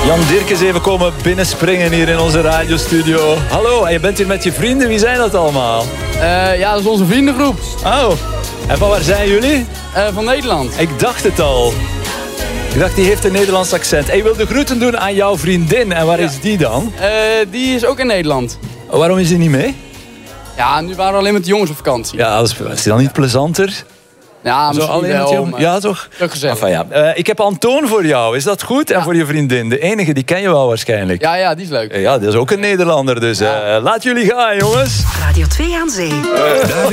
Jan Dirk is even komen binnenspringen hier in onze radiostudio. Hallo, en je bent hier met je vrienden. Wie zijn dat allemaal? Ja, dat is onze vriendengroep. Oh, en van waar zijn jullie? Van Nederland. Ik dacht het al. Ik dacht, die heeft een Nederlands accent. En je wil de groeten doen aan jouw vriendin. En waar is die dan? Die is ook in Nederland. Waarom is die niet mee? Ja, nu waren we alleen met de jongens op vakantie. Ja, is die dan niet plezanter? Ja, Zo misschien alleen wel. met je... Ja, toch? Toch gezellig. Enfin, ja. Ik heb Antoon voor jou. Is dat goed? En voor je vriendin. De enige, die ken je wel waarschijnlijk. Ja, die is leuk. Ja, dat is ook een Nederlander. Dus laat jullie gaan, jongens. Radio 2 aan Zee.